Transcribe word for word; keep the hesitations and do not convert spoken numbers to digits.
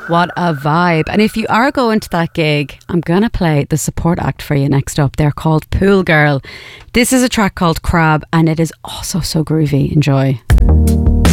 What a vibe. And if you are going to that gig, I'm going to play the support act for you next up. They're called Pool Girl. This is a track called Crab, and it is also so groovy. Enjoy.